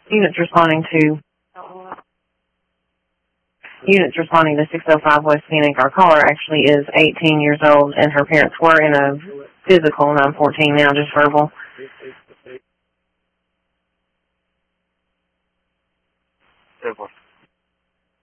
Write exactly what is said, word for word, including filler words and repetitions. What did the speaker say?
Units responding to units responding to six oh five West Phoenix. Our caller actually is eighteen years old, and her parents were in a physical, and I'm fourteen now, just verbal.